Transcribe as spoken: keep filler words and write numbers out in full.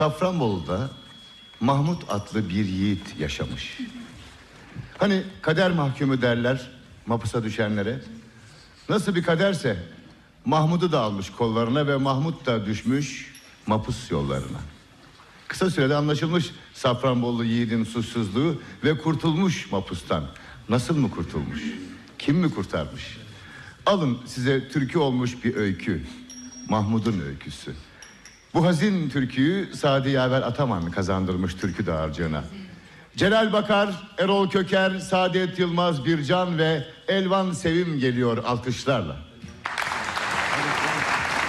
Safranbolu'da Mahmut adlı bir yiğit yaşamış. Hani kader mahkumu derler mapusa düşenlere. Nasıl bir kaderse Mahmud'u da almış kollarına ve Mahmut da düşmüş mapus yollarına. Kısa sürede anlaşılmış Safranbolulu yiğidin suçsuzluğu ve kurtulmuş mapustan. Nasıl mı kurtulmuş? Kim mi kurtarmış? Alın size türkü olmuş bir öykü. Mahmud'un öyküsü. Bu hazin türküyü Sadi Yaver Ataman kazandırmış türkü dağarcığına. Celal Bakar, Erol Köker, Saadet Yılmaz Bircan ve Elvan Sevim geliyor alkışlarla.